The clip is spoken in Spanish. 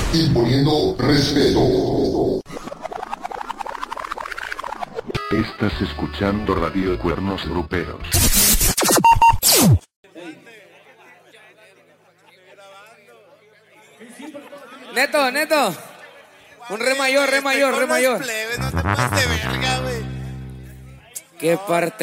imponiendo respeto. Estás escuchando Radio Cuernos Gruperos. Neto. Un re mayor. No te pases de verga, güey. Qué parte.